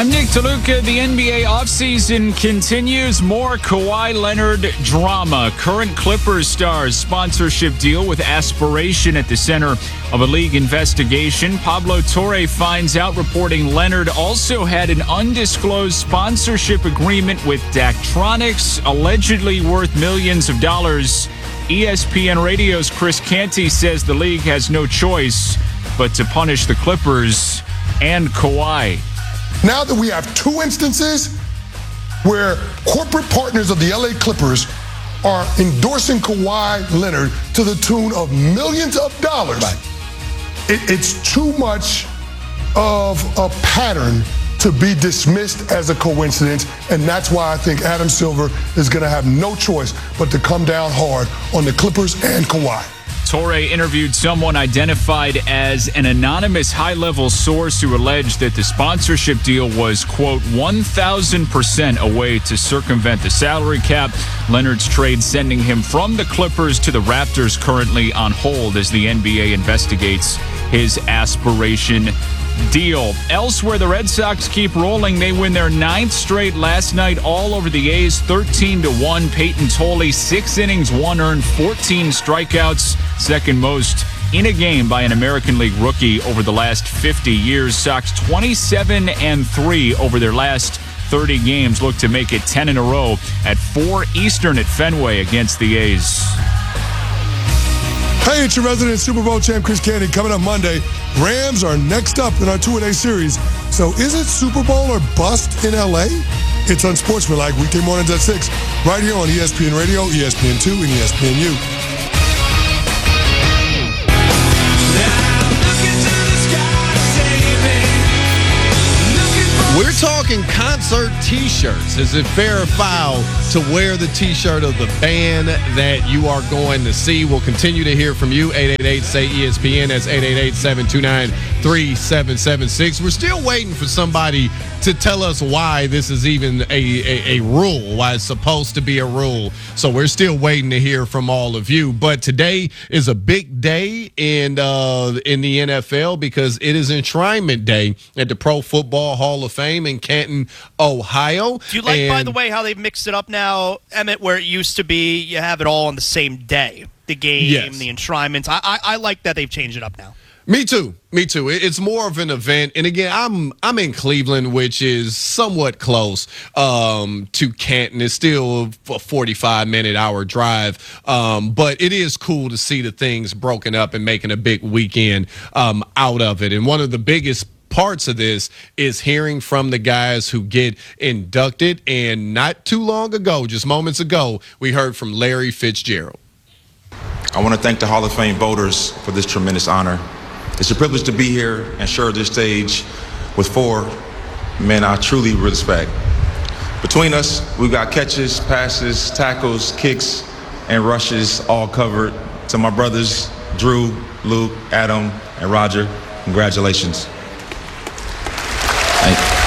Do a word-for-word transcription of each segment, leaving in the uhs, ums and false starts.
I'm Nick DeLuca. The N B A offseason continues. More Kawhi Leonard drama. Current Clippers star's sponsorship deal with aspiration at the center of a league investigation. Pablo Torre finds out, reporting Leonard also had an undisclosed sponsorship agreement with Daktronics, allegedly worth millions of dollars. E S P N Radio's Chris Canty says the league has no choice but to punish the Clippers and Kawhi. Now that we have two instances where corporate partners of the L A Clippers are endorsing Kawhi Leonard to the tune of millions of dollars, right. it, it's too much of a pattern to be dismissed as a coincidence, and that's why I think Adam Silver is going to have no choice but to come down hard on the Clippers and Kawhi. Torre interviewed someone identified as an anonymous high-level source who alleged that the sponsorship deal was, quote, one thousand percent a way to circumvent the salary cap. Leonard's trade sending him from the Clippers to the Raptors, currently on hold as the N B A investigates his aspiration deal. Elsewhere, the Red Sox keep rolling. They win their ninth straight last night, all over the A's, thirteen to one. Peyton Tolley, six innings, one earned, fourteen strikeouts, second most in a game by an American League rookie over the last fifty years. Sox twenty-seven and three over their last thirty games, look to make it ten in a row at four Eastern at Fenway against the A's. Hey, it's your resident Super Bowl champ, Chris Canty. Coming up Monday, Rams are next up in our two-a-day series. So is it Super Bowl or bust in L A? It's Unsportsmanlike, weekday mornings at six, right here on E S P N Radio, E S P N two, and E S P N U. We're talking concert T-shirts. Is it fair or foul to wear the T-shirt of the band that you are going to see? We'll continue to hear from you. eight eight eight, S A Y, E S P N. That's eight eight eight, seven two nine, three seven seven six. We're still waiting for somebody to tell us why this is even a, a, a rule, why it's supposed to be a rule. So we're still waiting to hear from all of you. But today is a big day in uh, in the N F L because it is Enshrinement Day at the Pro Football Hall of Fame in Canton, Ohio. Do you like, and by the way, how they've mixed it up now, Emmett, where it used to be you have it all on the same day? The game, yes. the enshrinements. I, I I like that they've changed it up now. Me too. Me too. It's more of an event. And again, I'm I'm in Cleveland, which is somewhat close um, to Canton. It's still a forty-five minute hour drive. Um, but it is cool to see the things broken up and making a big weekend um, out of it. And one of the biggest parts of this is hearing from the guys who get inducted. And not too long ago, just moments ago, we heard from Larry Fitzgerald. I want to thank the Hall of Fame voters for this tremendous honor. It's a privilege to be here and share this stage with four men I truly respect. Between us, we've got catches, passes, tackles, kicks, and rushes all covered. To my brothers, Drew, Luke, Adam, and Roger, congratulations. Thank you.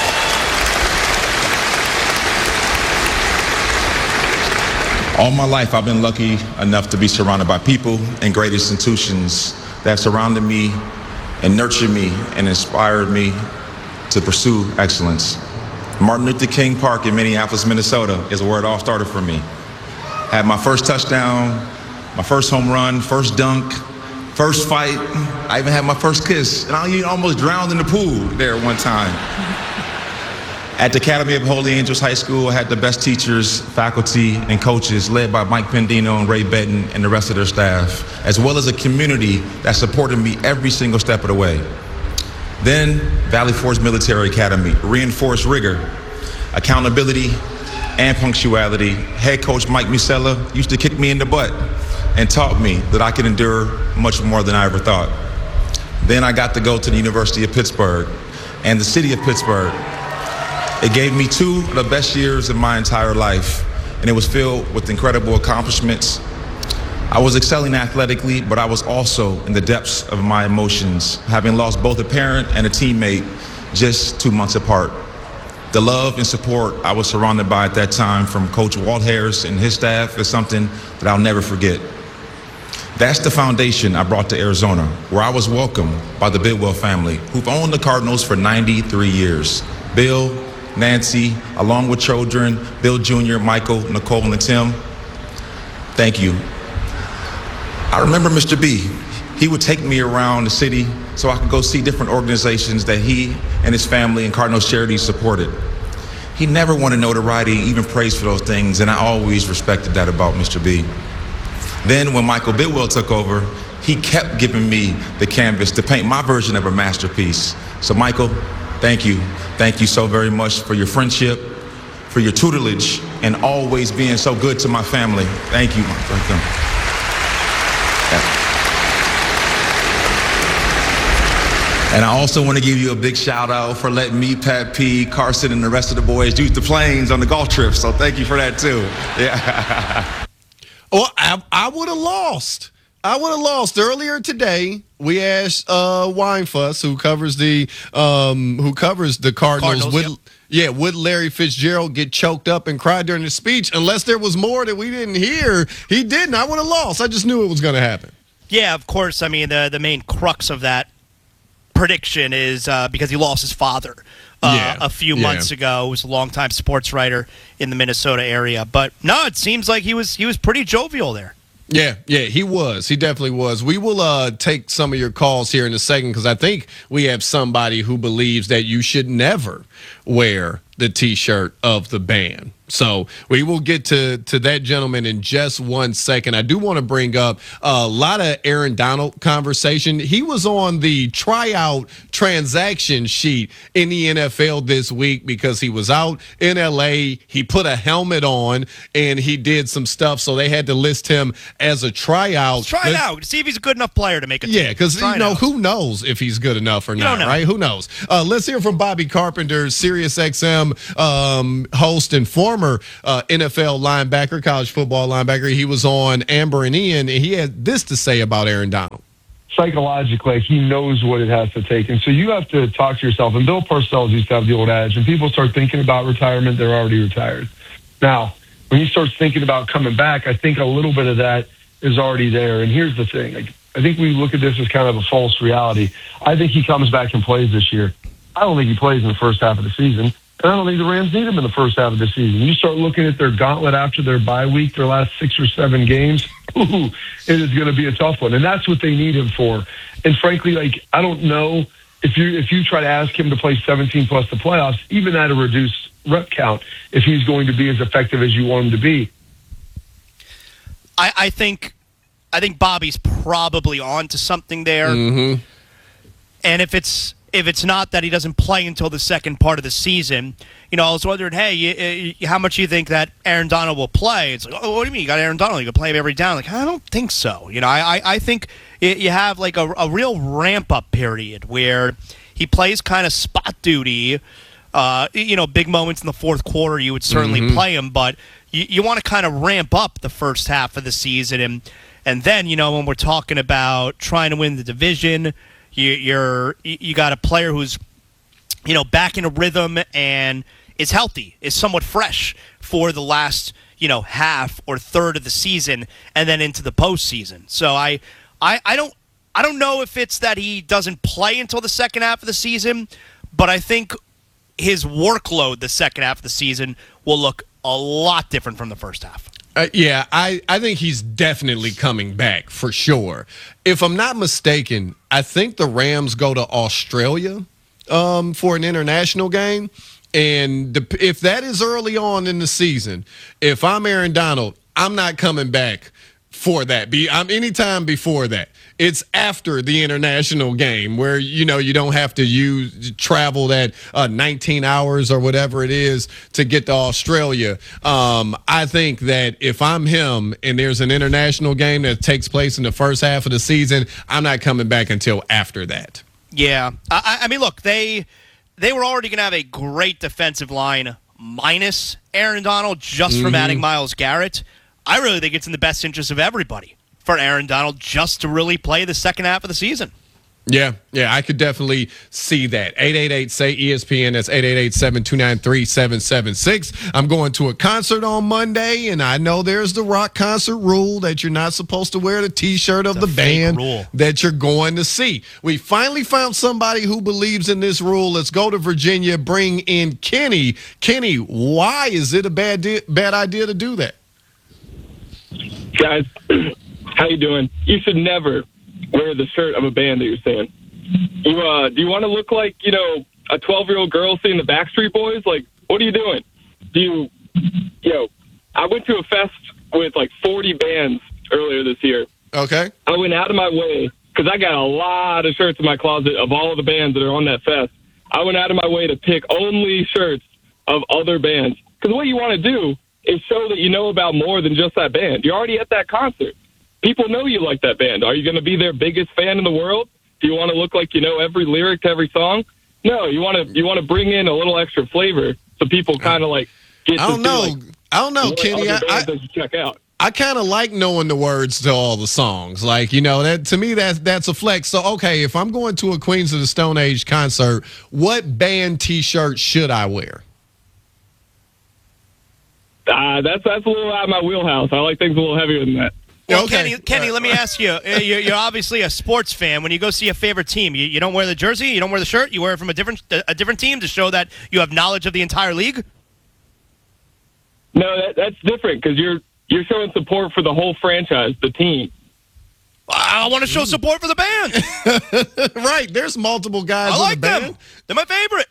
All my life, I've been lucky enough to be surrounded by people and great institutions that have surrounded me and nurtured me and inspired me to pursue excellence. Martin Luther King Park in Minneapolis, Minnesota is where it all started for me. Had my first touchdown, my first home run, first dunk, first fight. I even had my first kiss, and I almost drowned in the pool there one time. At the Academy of Holy Angels High School, I had the best teachers, faculty, and coaches led by Mike Pendino and Ray Benton and the rest of their staff, as well as a community that supported me every single step of the way. Then, Valley Forge Military Academy, reinforced rigor, accountability, and punctuality. Head coach Mike Musella used to kick me in the butt and taught me that I could endure much more than I ever thought. Then I got to go to the University of Pittsburgh and the city of Pittsburgh. It gave me two of the best years of my entire life, and it was filled with incredible accomplishments. I was excelling athletically, but I was also in the depths of my emotions, having lost both a parent and a teammate just two months apart. The love and support I was surrounded by at that time from Coach Walt Harris and his staff is something that I'll never forget. That's the foundation I brought to Arizona, where I was welcomed by the Bidwell family, who've owned the Cardinals for ninety-three years. Bill, Nancy, along with children, Bill Junior, Michael, Nicole, and Tim, thank you. I remember Mister B. He would take me around the city so I could go see different organizations that he and his family and Cardinals Charities supported. He never wanted notoriety, even praise for those things, and I always respected that about Mister B. Then when Michael Bidwell took over, he kept giving me the canvas to paint my version of a masterpiece. So Michael, thank you. Thank you so very much for your friendship, for your tutelage, and always being so good to my family. Thank you, Michael. And I also want to give you a big shout out for letting me, Pat P, Carson, and the rest of the boys use the planes on the golf trip. So thank you for that too. Yeah. Well, I, I would have lost. I would have lost earlier today. We asked uh, Winefuss, who covers the um, who covers the Cardinals, Cardinals would, yeah, would Larry Fitzgerald get choked up and cry during the speech? Unless there was more that we didn't hear, he didn't. I would have lost. I just knew it was going to happen. Yeah, of course. I mean, the the main crux of that prediction is uh, because he lost his father uh, yeah. a few yeah. months ago. He was a longtime sports writer in the Minnesota area. But no, it seems like he was he was pretty jovial there. Yeah, yeah, he was. He definitely was. We will uh, take some of your calls here in a second because I think we have somebody who believes that you should never wear the T-shirt of the band. So we will get to, to that gentleman in just one second. I do want to bring up a lot of Aaron Donald conversation. He was on the tryout transaction sheet in the N F L this week because he was out in L A. He put a helmet on and he did some stuff, so they had to list him as a tryout. Let's try it out. See if he's a good enough player to make a team. Yeah, because, you know, out. who knows if he's good enough or You not, don't know. right? Who knows? Uh, let's hear from Bobby Carpenter, Sirius X M um, host and former uh, N F L linebacker, college football linebacker. He was on Amber and Ian, and he had this to say about Aaron Donald. Psychologically, he knows what it has to take. And so you have to talk to yourself. And Bill Parcells used to have the old adage, when people start thinking about retirement, they're already retired. Now, when he starts thinking about coming back, I think a little bit of that is already there. And here's the thing. Like, I think we look at this as kind of a false reality. I think he comes back and plays this year. I don't think he plays in the first half of the season. And I don't think the Rams need him in the first half of the season. You start looking at their gauntlet after their bye week, their last six or seven games, ooh, it is going to be a tough one. And that's what they need him for. And frankly, like, I don't know if you if you try to ask him to play seventeen plus the playoffs, even at a reduced rep count, if he's going to be as effective as you want him to be. I, I think I think Bobby's probably on to something there. Mm-hmm. And if it's if it's not that he doesn't play until the second part of the season, you know, I was wondering, hey, you, you, how much do you think that Aaron Donald will play? It's like, oh, what do you mean? You got Aaron Donald. You can play him every down. Like, I don't think so. You know, I, I, I think it, you have like a, a real ramp-up period where he plays kind of spot duty. Uh, you know, big moments in the fourth quarter, you would certainly Mm-hmm. play him, but you, you want to kind of ramp up the first half of the season. And, and then, you know, when we're talking about trying to win the division, You, you're you got a player who's, you know, back in a rhythm and is healthy, is somewhat fresh for the last, you know, half or third of the season, and then into the postseason. So I, I, I don't I don't know if it's that he doesn't play until the second half of the season, but I think his workload the second half of the season will look a lot different from the first half. Uh, yeah, I, I think he's definitely coming back for sure. If I'm not mistaken, I think the Rams go to Australia um, for an international game. And the, if that is early on in the season, if I'm Aaron Donald, I'm not coming back for that. Be I'm anytime before that. It's after the international game where, you know, you don't have to use travel that uh, nineteen hours or whatever it is to get to Australia. Um, I think that if I'm him and there's an international game that takes place in the first half of the season, I'm not coming back until after that. Yeah. I, I mean, look, they they were already going to have a great defensive line minus Aaron Donald just from Mm-hmm. adding Myles Garrett. I really think it's in the best interest of everybody for Aaron Donald just to really play the second half of the season. Yeah, yeah, I could definitely see that. eight eight eight, say E S P N. That's eight eight eight, seven two nine, three seven seven six. I'm going to a concert on Monday, and I know there's the rock concert rule that you're not supposed to wear the T-shirt of It's a the fake band rule. that you're going to see. We finally found somebody who believes in this rule. Let's go to Virginia, bring in Kenny. Kenny, why is it a bad, di- bad idea to do that? Guys, how you doing? You should never wear the shirt of a band that you're seeing. You uh, do you want to look like, you know, a twelve-year-old girl seeing the Backstreet Boys? Like, what are you doing? Do you, you know, I went to a fest with like forty bands earlier this year. Okay. I went out of my way, because I got a lot of shirts in my closet of all of the bands that are on that fest. I went out of my way to pick only shirts of other bands. Because what you want to do is show that you know about more than just that band. You're already at that concert. People know you like that band. Are you going to be their biggest fan in the world? Do you want to look like you know every lyric to every song? No, you want to you want to bring in a little extra flavor so people kind of like get I to don't see, know. like, I don't know, what Kenny. other I, bands that you check out. I kind of like knowing the words to all the songs. Like, you know, that to me, that, that's a flex. So, okay, if I'm going to a Queens of the Stone Age concert, what band T-shirt should I wear? Uh, that's that's a little out of my wheelhouse. I like things a little heavier than that. Well, Okay. Kenny, Kenny, let me ask you. uh, You're, you're obviously a sports fan. When you go see a favorite team, you, you don't wear the jersey, you don't wear the shirt, you wear it from a different a different team to show that you have knowledge of the entire league? No, that, that's different because you're you're showing support for the whole franchise, the team. I want to show support for the band. Right. There's multiple guys I in like the band. them. They're my favorite.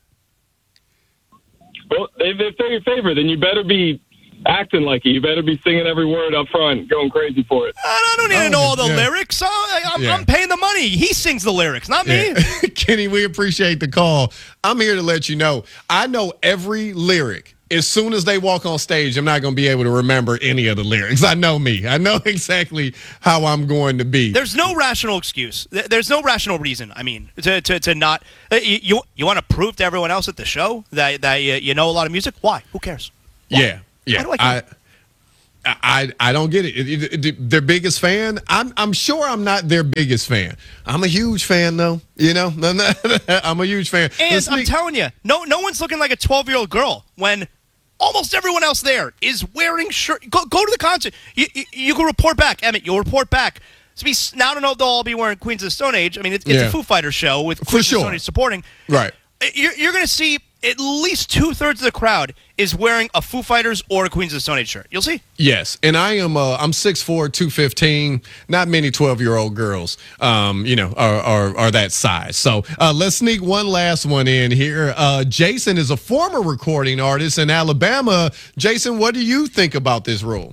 Well, if, if they're your favorite, then you better be acting like it. You better be singing every word up front, going crazy for it. I don't need to know all the yeah. lyrics. I, I'm, Yeah. I'm paying the money. He sings the lyrics, not me. Yeah. Kenny, we appreciate the call. I'm here to let you know, I know every lyric. As soon as they walk on stage, I'm not going to be able to remember any of the lyrics. I know me. I know exactly how I'm going to be. There's no rational excuse. Th- There's no rational reason. I mean, to to, to not uh, you you, you want to prove to everyone else at the show that that you, you know a lot of music. Why? Who cares? Why? Yeah, yeah. Why do I I, care? I I don't get it. It- it- it- Their biggest fan. I'm I'm sure I'm not their biggest fan. I'm a huge fan though. You know, I'm a huge fan. And Let's I'm sneak- telling you, no no one's looking like a twelve-year-old girl when almost everyone else there is wearing shirt. Go, go to the concert. You, you, you can report back. Emmett, you'll report back. So be, now I don't know if they'll all be wearing Queens of the Stone Age. I mean, it's, it's Yeah. a Foo Fighters show with For Queens sure. of the Stone Age supporting. Right. You're, you're going to see at least two-thirds of the crowd is wearing a Foo Fighters or a Queens of the Stone Age shirt. You'll see. Yes, and I am. Uh, I'm six four, two fifteen. Not many twelve-year-old girls, um, you know, are, are are that size. So uh, let's sneak one last one in here. Uh, Jason is a former recording artist in Alabama. Jason, what do you think about this rule?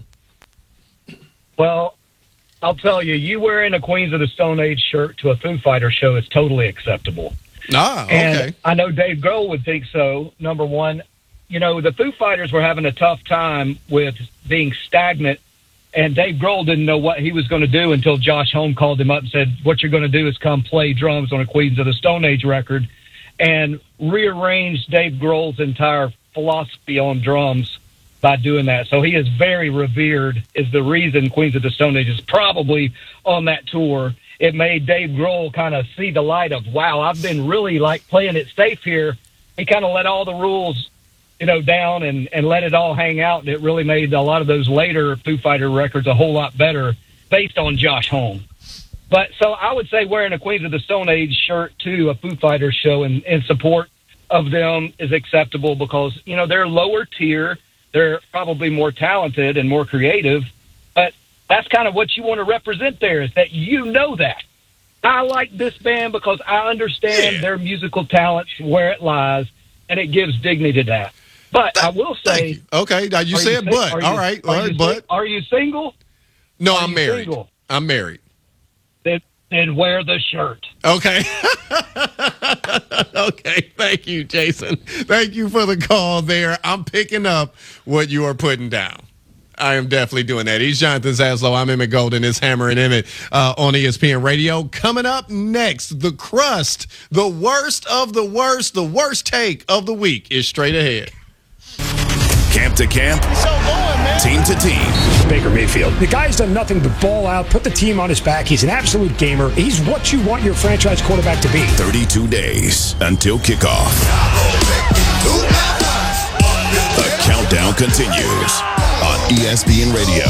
Well, I'll tell you, you wearing a Queens of the Stone Age shirt to a Foo Fighter show is totally acceptable. Ah, And okay. I know Dave Grohl would think so. Number one, you know, the Foo Fighters were having a tough time with being stagnant, and Dave Grohl didn't know what he was going to do until Josh Homme called him up and said, what you're going to do is come play drums on a Queens of the Stone Age record, and rearranged Dave Grohl's entire philosophy on drums by doing that. So he is very revered, is the reason Queens of the Stone Age is probably on that tour. It made Dave Grohl kind of see the light of, wow, I've been really like playing it safe here. He kind of let all the rules, you know, down and, and let it all hang out. And it really made a lot of those later Foo Fighter records a whole lot better based on Josh Homme. But so I would say wearing a Queens of the Stone Age shirt to a Foo Fighters show in, in support of them is acceptable because, you know, they're lower tier. They're probably more talented and more creative, but that's kind of what you want to represent there is that you know that. I like this band because I understand Yeah. their musical talents, where it lies, and it gives dignity to that. But I will Thank say... you. Okay, now you are said sing- but. are All you- right, are all you right, sing- but. Are you single? No, are I'm you married. single? I'm married. Then, then wear the shirt. Okay. Okay. Thank you, Jason. Thank you for the call there. I'm picking up what you are putting down. I am definitely doing that. He's Jonathan Zaslow. I'm Emmett Golden. It's Hammer and Emmett uh, on E S P N Radio. Coming up next, the crust, the worst of the worst, the worst take of the week is straight ahead. Camp to camp. So going, man. Team to team. Baker Mayfield. The guy's done nothing but ball out, put the team on his back. He's an absolute gamer. He's what you want your franchise quarterback to be. thirty-two days until kickoff. The countdown continues on E S P N Radio.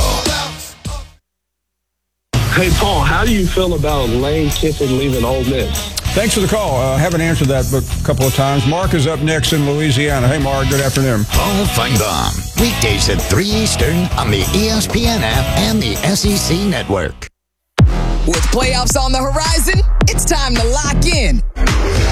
Hey, Paul, how do you feel about Lane Kiffin leaving Ole Miss? Thanks for the call. I uh, haven't answered that but a couple of times. Mark is up next in Louisiana. Hey, Mark, good afternoon. Paul Feinbaum, weekdays at three Eastern on the E S P N app and the S E C Network. With playoffs on the horizon, it's time to lock in.